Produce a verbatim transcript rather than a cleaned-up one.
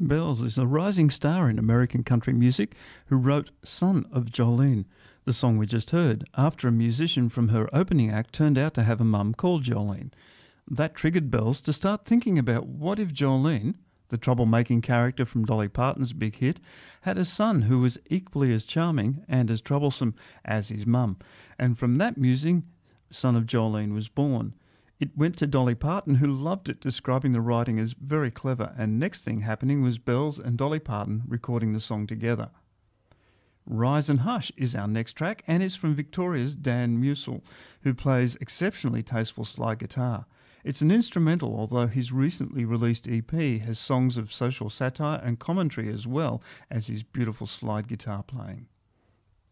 Bells is a rising star in American country music who wrote Son of Jolene, the song we just heard, after a musician from her opening act turned out to have a mum called Jolene. That triggered Bells to start thinking about what if Jolene, the troublemaking character from Dolly Parton's big hit, had a son who was equally as charming and as troublesome as his mum. And from that musing, Son of Jolene was born. It went to Dolly Parton, who loved it, describing the writing as very clever, and next thing happening was Bells and Dolly Parton recording the song together. Rise and Hush is our next track and is from Victoria's Dan Musil, who plays exceptionally tasteful slide guitar. It's an instrumental, although his recently released E P has songs of social satire and commentary as well as his beautiful slide guitar playing.